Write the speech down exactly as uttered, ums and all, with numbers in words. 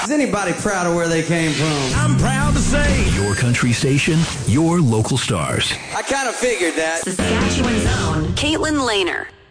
Is anybody proud of where they came from? I'm proud to say, your country station, your local stars. I kind of figured that. Saskatchewan's own Caitlin Lehner.